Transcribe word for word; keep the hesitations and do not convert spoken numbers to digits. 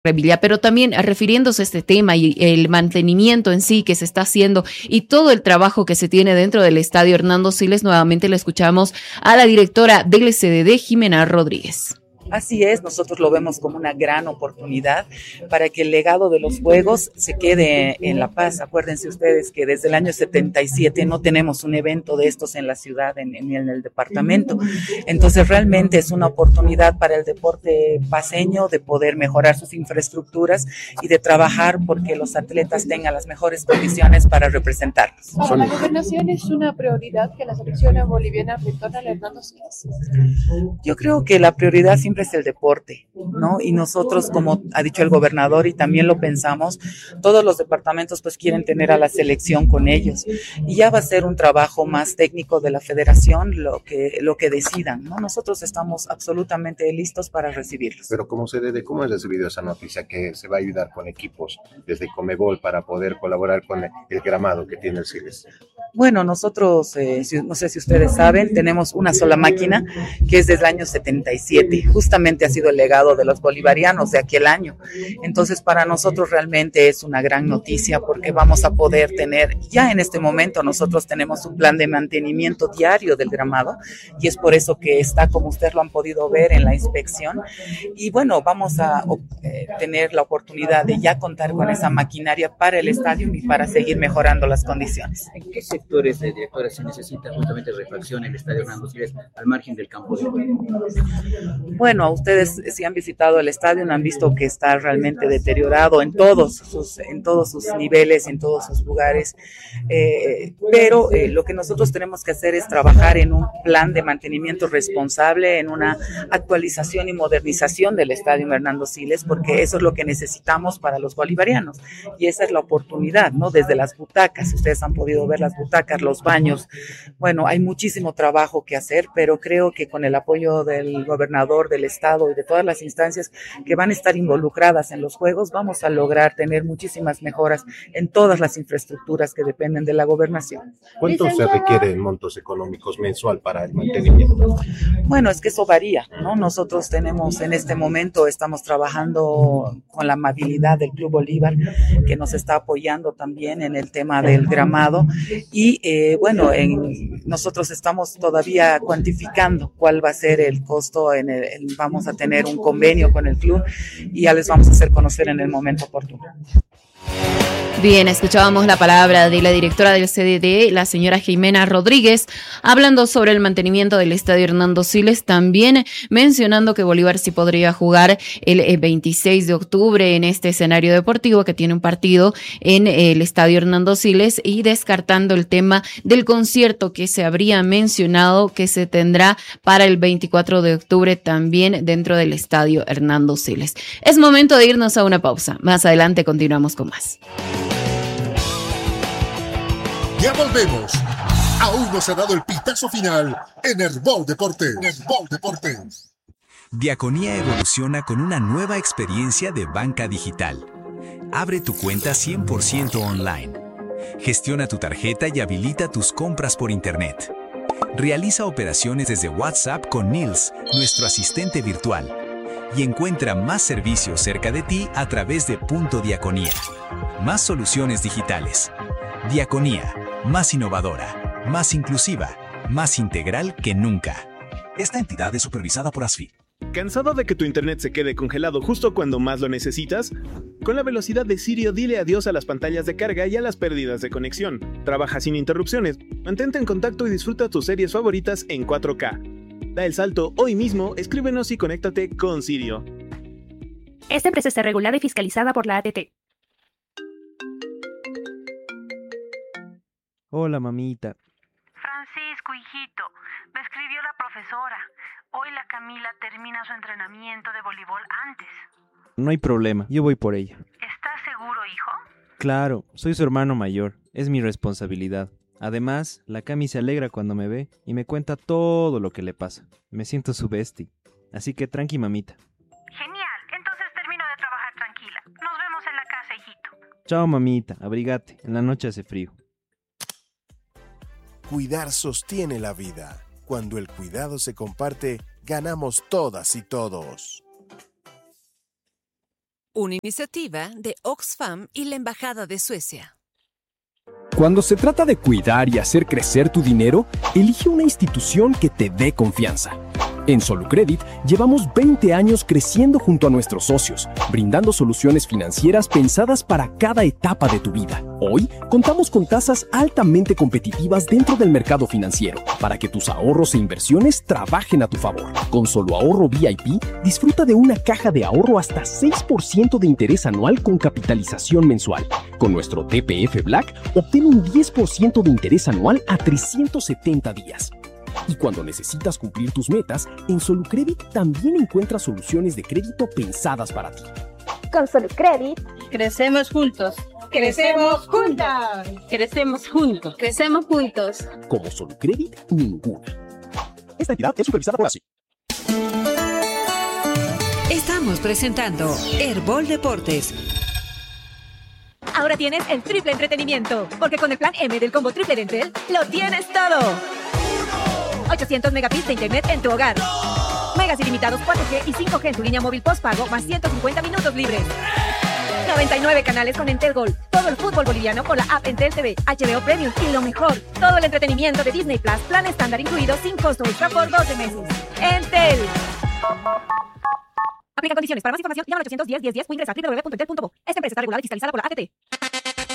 Revilla, pero también refiriéndose a este tema y el mantenimiento en sí que se está haciendo y todo el trabajo que se tiene dentro del estadio Hernando Siles, nuevamente le escuchamos a la directora del C D D, Jimena Rodríguez. Así es, nosotros lo vemos como una gran oportunidad para que el legado de los Juegos se quede en La Paz. Acuérdense ustedes que desde el año setenta y siete no tenemos un evento de estos en la ciudad ni en, en el departamento. Entonces realmente es una oportunidad para el deporte paceño de poder mejorar sus infraestructuras y de trabajar porque los atletas tengan las mejores condiciones para representarnos. Para la gobernación es una prioridad que la selección boliviana retorne al Hernando Siles. Yo creo que la prioridad siempre es el deporte, ¿no? Y nosotros, como ha dicho el gobernador, y también lo pensamos, todos los departamentos pues quieren tener a la selección con ellos. Y ya va a ser un trabajo más técnico de la federación lo que, lo que decidan, ¿no? Nosotros estamos absolutamente listos para recibirlos. Pero ¿cómo se debe, cómo has recibido esa noticia que se va a ayudar con equipos desde Comebol para poder colaborar con el gramado que tiene el Siles? Bueno, nosotros, eh, si, no sé si ustedes saben, tenemos una sola máquina que es desde el año setenta y siete, justamente ha sido el legado de los bolivarianos de aquel año. Entonces, para nosotros realmente es una gran noticia porque vamos a poder tener, ya en este momento nosotros tenemos un plan de mantenimiento diario del gramado y es por eso que está, como ustedes lo han podido ver en la inspección. Y bueno, vamos a eh, tener la oportunidad de ya contar con esa maquinaria para el estadio y para seguir mejorando las condiciones. ¿En qué sectores de directora se necesita justamente refacción en el estadio Hernando Siles al margen del campo de juego? Bueno, ustedes si han visitado el estadio han visto que está realmente deteriorado en todos sus, en todos sus niveles, en todos sus lugares, eh, pero eh, lo que nosotros tenemos que hacer es trabajar en un plan de mantenimiento responsable, en una actualización y modernización del estadio Hernando Siles, porque eso es lo que necesitamos para los bolivarianos y esa es la oportunidad, ¿no? Desde las butacas, ustedes han podido ver las butacas, los baños, bueno, hay muchísimo trabajo que hacer, pero creo que con el apoyo del gobernador del estado y de todas las instancias que van a estar involucradas en los Juegos, vamos a lograr tener muchísimas mejoras en todas las infraestructuras que dependen de la gobernación. ¿Cuánto se requiere en montos económicos mensual para el mantenimiento? Bueno, es que eso varía, ¿no? Nosotros tenemos en este momento, estamos trabajando con la amabilidad del Club Bolívar, que nos está apoyando también en el tema del gramado y eh, bueno, en, nosotros estamos todavía cuantificando cuál va a ser el costo, en el, en, vamos a tener un convenio con el club y ya les vamos a hacer conocer en el momento oportuno. Bien, escuchábamos la palabra de la directora del C D D, la señora Jimena Rodríguez, hablando sobre el mantenimiento del estadio Hernando Siles, también mencionando que Bolívar sí podría jugar el veintiséis de octubre en este escenario deportivo que tiene un partido en el estadio Hernando Siles y descartando el tema del concierto que se habría mencionado que se tendrá para el veinticuatro de octubre también dentro del estadio Hernando Siles. Es momento de irnos a una pausa. Más adelante continuamos con más. Ya volvemos. Aún no se ha dado el pitazo final en Herbol Deportes. Herbol Deportes. Diaconía evoluciona con una nueva experiencia de banca digital. Abre tu cuenta cien por ciento online. Gestiona tu tarjeta y habilita tus compras por internet. Realiza operaciones desde WhatsApp con Nils, nuestro asistente virtual. Y encuentra más servicios cerca de ti a través de Punto Diaconía. Más soluciones digitales. Diaconía, más innovadora, más inclusiva, más integral que nunca. Esta entidad es supervisada por ASFI. ¿Cansado de que tu internet se quede congelado justo cuando más lo necesitas? Con la velocidad de Sirio, dile adiós a las pantallas de carga y a las pérdidas de conexión. Trabaja sin interrupciones, mantente en contacto y disfruta tus series favoritas en cuatro K. Da el salto hoy mismo, escríbenos y conéctate con Sirio. Esta empresa está regulada y fiscalizada por la A T T. Hola, mamita. Francisco, hijito, me escribió la profesora. Hoy la Camila termina su entrenamiento de voleibol antes. No hay problema, yo voy por ella. ¿Estás seguro, hijo? Claro, soy su hermano mayor, es mi responsabilidad. Además, la Cami se alegra cuando me ve y me cuenta todo lo que le pasa. Me siento su bestie, así que tranqui, mamita. Genial, entonces termino de trabajar tranquila. Nos vemos en la casa, hijito. Chao, mamita, abrigate, en la noche hace frío. Cuidar sostiene la vida. Cuando el cuidado se comparte, ganamos todas y todos. Una iniciativa de Oxfam y la Embajada de Suecia. Cuando se trata de cuidar y hacer crecer tu dinero, elige una institución que te dé confianza. En Solucredit llevamos veinte años creciendo junto a nuestros socios, brindando soluciones financieras pensadas para cada etapa de tu vida. Hoy contamos con tasas altamente competitivas dentro del mercado financiero para que tus ahorros e inversiones trabajen a tu favor. Con Solo Ahorro V I P, disfruta de una caja de ahorro hasta seis por ciento de interés anual con capitalización mensual. Con nuestro T P F Black, obtén un diez por ciento de interés anual a trescientos setenta días. Y cuando necesitas cumplir tus metas, en Solucredit también encuentras soluciones de crédito pensadas para ti. Con Solucredit, crecemos juntos. ¡Crecemos juntas! Crecemos juntos. Crecemos juntos. Como Solucredit, ninguna. Esta entidad es supervisada por A S I. Estamos presentando Herbol Deportes. Ahora tienes el triple entretenimiento, porque con el plan M del combo triple de Entel, lo tienes todo. ochocientos megabits de internet en tu hogar. Megas ilimitados cuatro G y cinco G en tu línea móvil postpago, más ciento cincuenta minutos libres. noventa y nueve canales con Entel Gol. Todo el fútbol boliviano con la app Entel T V, H B O Premium y lo mejor, todo el entretenimiento de Disney Plus, plan estándar incluido sin costo extra por doce meses. Entel. Aplica condiciones. Para más información, llama al ochocientos diez, diez, diez o ingresa a doble u doble u doble u punto entel punto bo. Esta empresa está regulada y fiscalizada por la A T T.